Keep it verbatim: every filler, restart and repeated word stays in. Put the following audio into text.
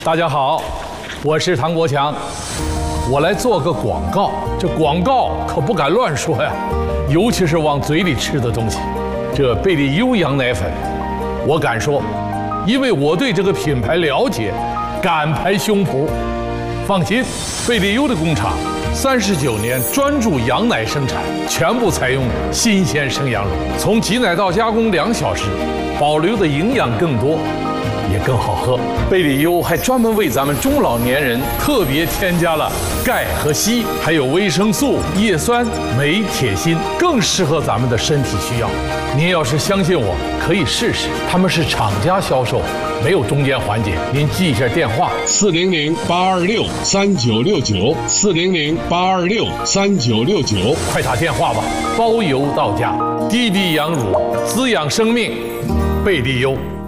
大家好，我是唐国强，我来做个广告。这广告可不敢乱说呀，尤其是往嘴里吃的东西。这贝利优羊奶粉，我敢说，因为我对这个品牌了解，敢拍胸脯。放心，贝利优的工厂三十九年专注羊奶生产，全部采用新鲜生羊乳，从挤奶到加工两小时，保留的营养更多。 也更好喝。贝利优还专门为咱们中老年人特别添加了钙和硒，还有维生素、叶酸、镁、铁、锌，更适合咱们的身体需要。您要是相信我，可以试试。他们是厂家销售，没有中间环节。您记一下电话： 四零零八二六三九六九，四零零八二六三九六九， 快打电话吧，包邮到家。滴滴羊乳，滋养生命，贝利优。